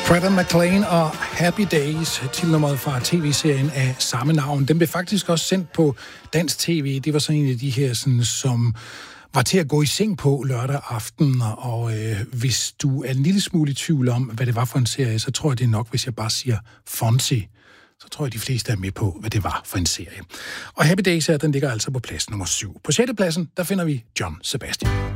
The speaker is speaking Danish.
Fred MacLean og Happy Days, titelnummeret fra tv-serien af samme navn. Den blev faktisk også sendt på dansk tv. Det var sådan en af de her, sådan, som var til at gå i seng på lørdag aften. Og hvis du er en lille smule i tvivl om, hvad det var for en serie, så tror jeg, det er nok, hvis jeg bare siger Fonzie. Så tror jeg, de fleste er med på, hvad det var for en serie. Og Happy Days her, den ligger altså på plads nummer 7. På 6. pladsen, der finder vi John Sebastian.